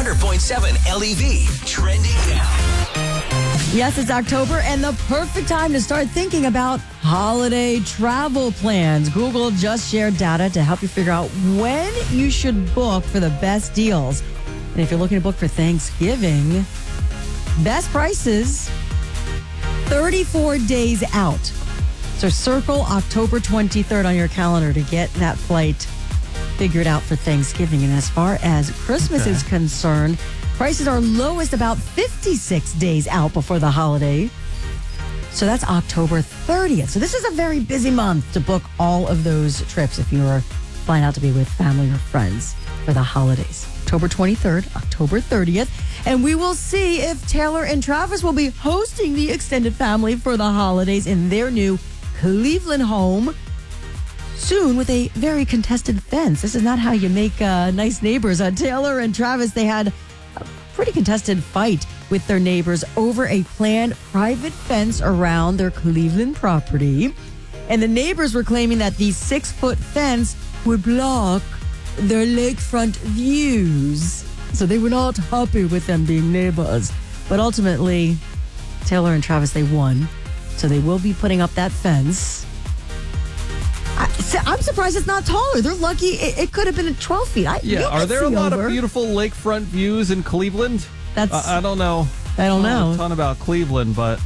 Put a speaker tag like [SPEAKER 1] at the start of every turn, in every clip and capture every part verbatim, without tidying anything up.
[SPEAKER 1] hundred point seven L E V. Trending now.
[SPEAKER 2] Yes, it's October and the perfect time to start thinking about holiday travel plans. Google just shared data to help you figure out when you should book for the best deals. And if you're looking to book for Thanksgiving, best prices thirty-four days out. So circle October twenty-third on your calendar to get that flight figured out for Thanksgiving. And as far as Christmas
[SPEAKER 3] Okay.
[SPEAKER 2] is concerned, prices are lowest about fifty-six days out before the holiday. So that's October thirtieth. So this is a very busy month to book all of those trips if you are flying out to be with family or friends for the holidays. October twenty-third, October thirtieth. And we will see if Taylor and Travis will be hosting the extended family for the holidays in their new Cleveland home soon with a very contested fence. This is not how you make uh, nice neighbors. Uh, Taylor and Travis, they had a pretty contested fight with their neighbors over a planned private fence around their Cleveland property. And the neighbors were claiming that the six-foot fence would block their lakefront views. So they were not happy with them being neighbors. But ultimately, Taylor and Travis, they won. So they will be putting up that fence. I, I'm surprised it's not taller. They're lucky. It, it could have been twelve feet. I,
[SPEAKER 3] Yeah,
[SPEAKER 2] you
[SPEAKER 3] are
[SPEAKER 2] could
[SPEAKER 3] there a
[SPEAKER 2] see
[SPEAKER 3] lot
[SPEAKER 2] over.
[SPEAKER 3] of beautiful lakefront views in Cleveland?
[SPEAKER 2] That's
[SPEAKER 3] I, I don't know.
[SPEAKER 2] I don't
[SPEAKER 3] I
[SPEAKER 2] know.
[SPEAKER 3] a ton about Cleveland, but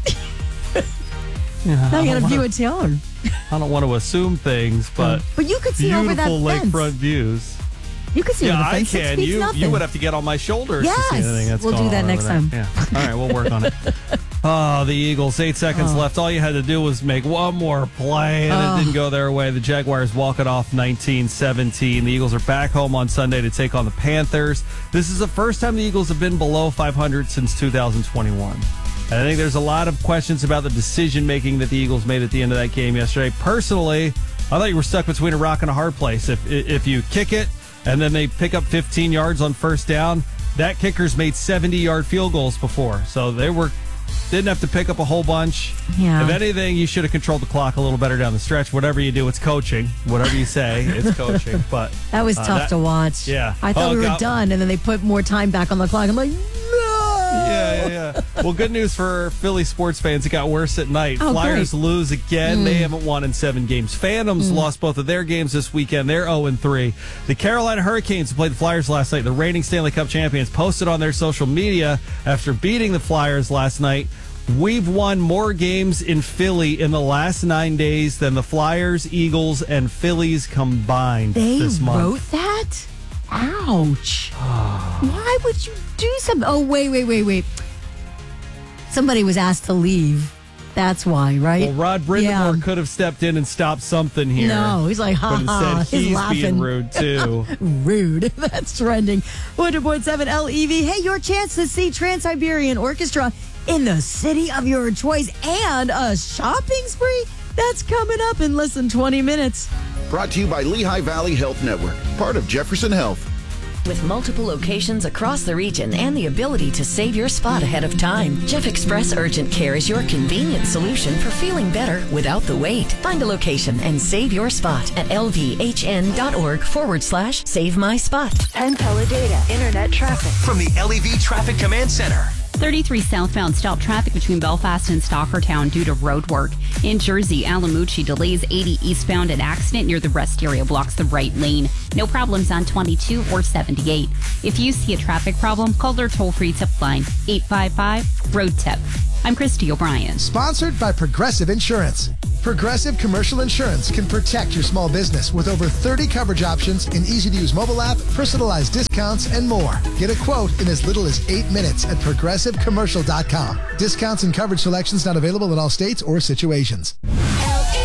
[SPEAKER 3] yeah,
[SPEAKER 2] Now
[SPEAKER 3] I
[SPEAKER 2] you got
[SPEAKER 3] don't
[SPEAKER 2] a view
[SPEAKER 3] wanna-
[SPEAKER 2] of Taylor.
[SPEAKER 3] I don't want to assume things, but
[SPEAKER 2] But you could see over that
[SPEAKER 3] beautiful
[SPEAKER 2] fence.
[SPEAKER 3] lakefront views.
[SPEAKER 2] You could see
[SPEAKER 3] Yeah,
[SPEAKER 2] over the
[SPEAKER 3] I
[SPEAKER 2] fence. Six
[SPEAKER 3] can.
[SPEAKER 2] feet's
[SPEAKER 3] You
[SPEAKER 2] nothing.
[SPEAKER 3] you would have to get on my shoulders to
[SPEAKER 2] Yes.
[SPEAKER 3] see anything that's
[SPEAKER 2] We'll do
[SPEAKER 3] going
[SPEAKER 2] that
[SPEAKER 3] on
[SPEAKER 2] next
[SPEAKER 3] over there.
[SPEAKER 2] time.
[SPEAKER 3] Yeah. All right, we'll work on it. Oh, the Eagles. Eight seconds
[SPEAKER 2] Oh.
[SPEAKER 3] left. All you had to do was make one more play, and
[SPEAKER 2] Oh.
[SPEAKER 3] it didn't go their way. The Jaguars walk it off nineteen seventeen. The Eagles are back home on Sunday to take on the Panthers. This is the first time the Eagles have been below five hundred since two thousand twenty-one. And I think there's a lot of questions about the decision-making that the Eagles made at the end of that game yesterday. Personally, I thought you were stuck between a rock and a hard place. If if you kick it and then they pick up fifteen yards on first down, that kicker's made seventy-yard field goals before. So they were didn't have to pick up a whole bunch.
[SPEAKER 2] Yeah.
[SPEAKER 3] If anything, you should have controlled the clock a little better down the stretch. Whatever you do, it's coaching. Whatever you say, it's coaching. But
[SPEAKER 2] That was
[SPEAKER 3] uh,
[SPEAKER 2] tough
[SPEAKER 3] that-
[SPEAKER 2] to watch.
[SPEAKER 3] Yeah.
[SPEAKER 2] I thought
[SPEAKER 3] Oh,
[SPEAKER 2] we were
[SPEAKER 3] God.
[SPEAKER 2] done, and then they put more time back on the clock. I'm like, no.
[SPEAKER 3] Yeah, yeah, yeah. Well, good news for Philly sports fans. It got worse at night.
[SPEAKER 2] Oh,
[SPEAKER 3] Flyers
[SPEAKER 2] great.
[SPEAKER 3] lose again. They haven't won in seven games. Phantoms lost both of their games this weekend. They're oh and three. The Carolina Hurricanes, who played the Flyers last night, the reigning Stanley Cup champions, posted on their social media after beating the Flyers last night. We've won more games in Philly in the last nine days than the Flyers, Eagles, and Phillies combined
[SPEAKER 2] They
[SPEAKER 3] this month.
[SPEAKER 2] wrote that? Ouch. Why would you do something? Oh, wait, wait, wait, wait. Somebody was asked to leave. That's why, right?
[SPEAKER 3] Well, Rod Brindamore
[SPEAKER 2] Yeah.
[SPEAKER 3] could have stepped in and stopped something here.
[SPEAKER 2] No, he's like, ha
[SPEAKER 3] But
[SPEAKER 2] ha.
[SPEAKER 3] instead,
[SPEAKER 2] He's
[SPEAKER 3] he's
[SPEAKER 2] laughing.
[SPEAKER 3] being rude, too.
[SPEAKER 2] Rude. That's trending. one hundred point seven L E V. Hey, your chance to see Trans-Siberian Orchestra in the city of your choice and a shopping spree. That's coming up in less than twenty minutes.
[SPEAKER 4] Brought to you by Lehigh Valley Health Network, part of Jefferson Health.
[SPEAKER 5] With multiple locations across the region and the ability to save your spot ahead of time, Jeff Express Urgent Care is your convenient solution for feeling better without the wait. Find a location and save your spot at lvhn.org forward slash save my spot.
[SPEAKER 6] Penn Teledata Internet Traffic.
[SPEAKER 1] From the L E V Traffic Command Center.
[SPEAKER 7] thirty-three southbound stop traffic between Belfast and Stockertown due to road work. In Jersey, Alamucci delays eighty eastbound. An accident near the rest area blocks the right lane. No problems on twenty-two or seventy-eight. If you see a traffic problem, call their toll-free tip line, eight five five, road tip. I'm Christy O'Brien.
[SPEAKER 8] Sponsored by Progressive Insurance. Progressive Commercial Insurance can protect your small business with over thirty coverage options, an easy-to-use mobile app, personalized discounts, and more. Get a quote in as little as eight minutes at progressive commercial dot com. Discounts and coverage selections not available in all states or situations.